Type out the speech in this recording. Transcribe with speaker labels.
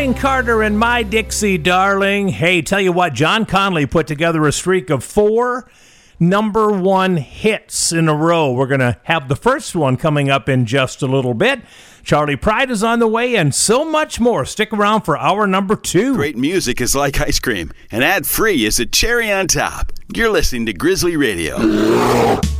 Speaker 1: Wayne Carter and My Dixie Darling. Hey, tell you what, John Conley put together a streak of 4 number 1 hits in a row. We're going to have the first one coming up in just a little bit. Charlie Pride is on the way and so much more. Stick around for hour number 2.
Speaker 2: Great music is like ice cream, and ad-free is a cherry on top. You're listening to Grizzly Radio.